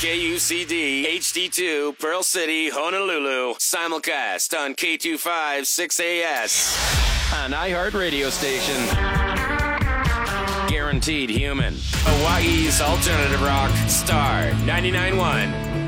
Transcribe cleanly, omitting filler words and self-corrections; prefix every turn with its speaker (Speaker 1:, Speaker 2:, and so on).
Speaker 1: KUCD HD2 Pearl City, Honolulu. Simulcast on K25 6AS. An iHeartRadio station. Guaranteed human. Hawaii's alternative rock, Star 99.1.